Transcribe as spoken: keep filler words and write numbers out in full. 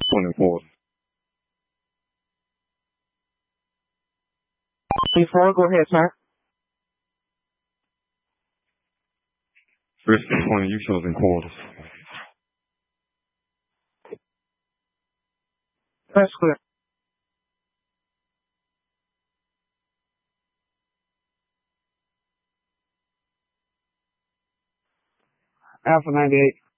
twenty quarters. Before, go ahead, sir. Risk twenty, you chosen quarters. That's clear. Alpha ninety-eight.